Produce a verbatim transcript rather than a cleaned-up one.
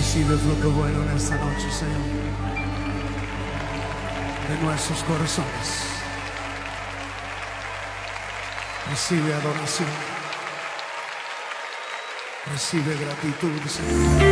Recibe fruto bueno en esta noche, Señor, de nuestros corazones. Recibe adoración, recibe gratitud, Señor.